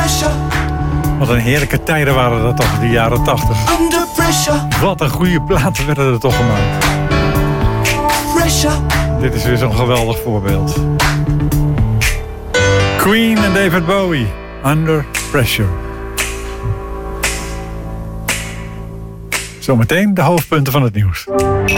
Wat een heerlijke tijden waren dat toch, die jaren 80. Wat een goede platen werden er toch gemaakt. Dit is weer zo'n geweldig voorbeeld. Queen en David Bowie, Under Pressure. Zometeen de hoofdpunten van het nieuws.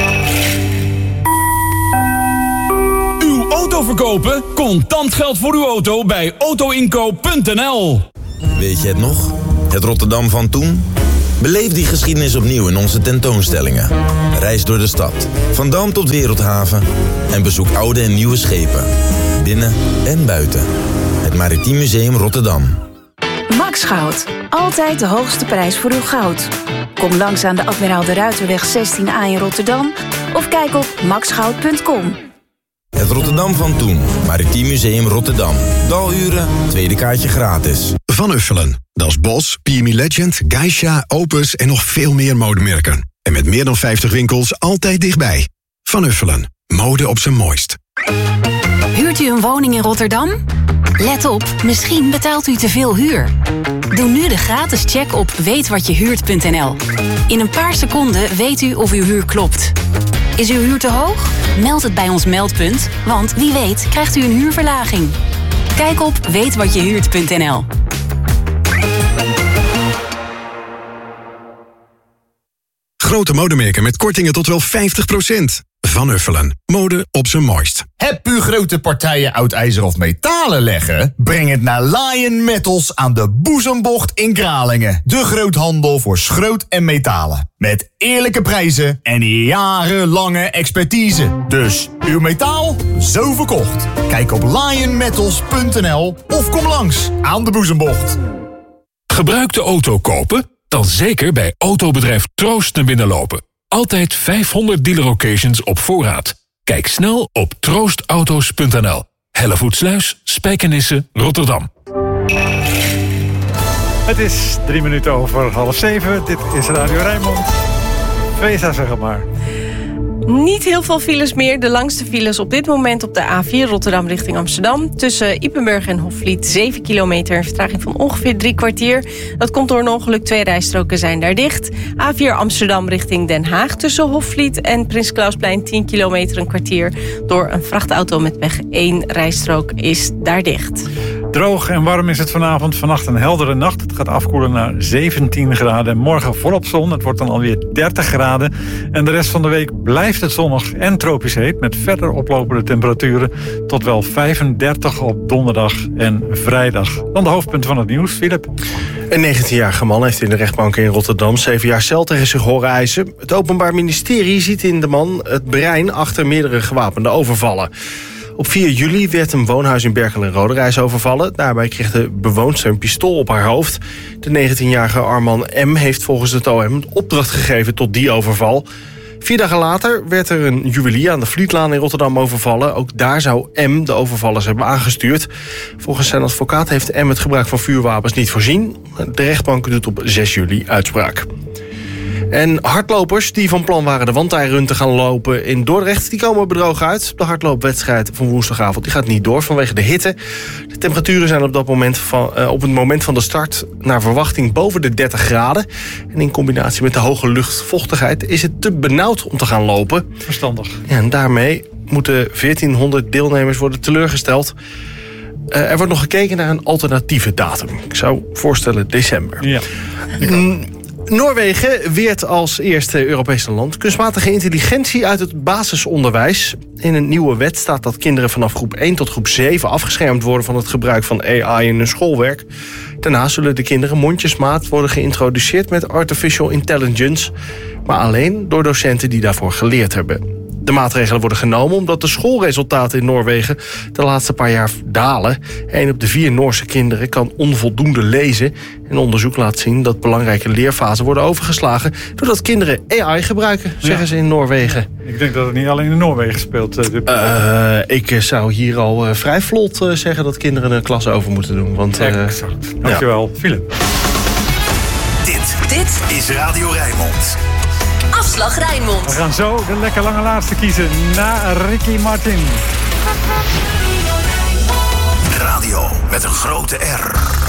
Uw auto verkopen? Contant geld voor uw auto bij autoinkoop.nl. Weet je het nog? Het Rotterdam van toen? Beleef die geschiedenis opnieuw in onze tentoonstellingen. Reis door de stad, van Dam tot Wereldhaven. En bezoek oude en nieuwe schepen. Binnen en buiten. Het Maritiem Museum Rotterdam. Max Goud. Altijd de hoogste prijs voor uw goud. Kom langs aan de Admiraal de Ruiterweg 16A in Rotterdam. Of kijk op maxgoud.com. Het Rotterdam van toen. Maritiem Museum Rotterdam. Daluren, tweede kaartje gratis. Van Uffelen. Dat is Bos, PME Legend, Geisha, Opus en nog veel meer modemerken. En met meer dan 50 winkels altijd dichtbij. Van Uffelen. Mode op zijn mooist. Huurt u een woning in Rotterdam? Let op, misschien betaalt u te veel huur. Doe nu de gratis check op weetwatjehuurt.nl. In een paar seconden weet u of uw huur klopt. Is uw huur te hoog? Meld het bij ons meldpunt, want wie weet krijgt u een huurverlaging. Kijk op weetwatjehuurt.nl. Grote modemerken met kortingen tot wel 50%. Van Uffelen. Mode op zijn mooist. Heb u grote partijen oud ijzer of metalen leggen? Breng het naar Lion Metals aan de Boezembocht in Kralingen. De groothandel voor schroot en metalen. Met eerlijke prijzen en jarenlange expertise. Dus uw metaal, zo verkocht. Kijk op lionmetals.nl of kom langs aan de Boezembocht. Gebruikte auto kopen? Dan zeker bij autobedrijf Troost naar binnen lopen. Altijd 500 dealer-occasions op voorraad. Kijk snel op troostauto's.nl. Hellevoetsluis, Spijkenisse, Rotterdam. Het is 3 minuten over 6:30. Dit is Radio Rijnmond. Vesa, zeg maar. Niet heel veel files meer. De langste files op dit moment op de A4 Rotterdam richting Amsterdam. Tussen Ypenburg en Hofvliet 7 kilometer. Een vertraging van ongeveer 3 kwartier. Dat komt door een ongeluk. 2 rijstroken zijn daar dicht. A4 Amsterdam richting Den Haag. Tussen Hofvliet en Prins Klausplein 10 kilometer een kwartier. Door een vrachtauto met weg 1 rijstrook is daar dicht. Droog en warm is het vanavond. Vannacht een heldere nacht. Het gaat afkoelen naar 17 graden. Morgen volop zon. Het wordt dan alweer 30 graden. En de rest van de week blijft het zonnig en tropisch heet. Met verder oplopende temperaturen tot wel 35 op donderdag en vrijdag. Dan de hoofdpunten van het nieuws. Philip. Een 19-jarige man heeft in de rechtbank in Rotterdam 7 jaar cel tegen zich horen eisen. Het Openbaar Ministerie ziet in de man het brein achter meerdere gewapende overvallen. Op 4 juli werd een woonhuis in Berkel en Roderijs overvallen. Daarbij kreeg de bewoonster een pistool op haar hoofd. De 19-jarige Arman M. heeft volgens het OM opdracht gegeven tot die overval. 4 dagen later werd er een juwelier aan de Vlietlaan in Rotterdam overvallen. Ook daar zou M. de overvallers hebben aangestuurd. Volgens zijn advocaat heeft M. het gebruik van vuurwapens niet voorzien. De rechtbank doet op 6 juli uitspraak. En hardlopers die van plan waren de wandrijrun te gaan lopen in Dordrecht, die komen bedrogen uit. De hardloopwedstrijd van woensdagavond die gaat niet door vanwege de hitte. De temperaturen zijn op het moment van de start naar verwachting boven de 30 graden. En in combinatie met de hoge luchtvochtigheid is het te benauwd om te gaan lopen. Verstandig. Ja, en daarmee moeten 1400 deelnemers worden teleurgesteld. Er wordt nog gekeken naar een alternatieve datum. Ik zou voorstellen december. Ja. Noorwegen weert als eerste Europese land kunstmatige intelligentie uit het basisonderwijs. In een nieuwe wet staat dat kinderen vanaf groep 1 tot groep 7 afgeschermd worden van het gebruik van AI in hun schoolwerk. Daarna zullen de kinderen mondjesmaat worden geïntroduceerd met artificial intelligence, maar alleen door docenten die daarvoor geleerd hebben. De maatregelen worden genomen omdat de schoolresultaten in Noorwegen de laatste paar jaar dalen. 1 op de 4 Noorse kinderen kan onvoldoende lezen. En onderzoek laat zien dat belangrijke leerfasen worden overgeslagen doordat kinderen AI gebruiken, zeggen ze in Noorwegen. Ik denk dat het niet alleen in Noorwegen speelt. Ik zou hier al vrij vlot zeggen dat kinderen een klas over moeten doen. Want, exact. Dankjewel, Philip. Dit is Radio Rijnmond. Afslag Rijnmond. We gaan zo de lekker lange laatste kiezen na Ricky Martin. Radio met een grote R.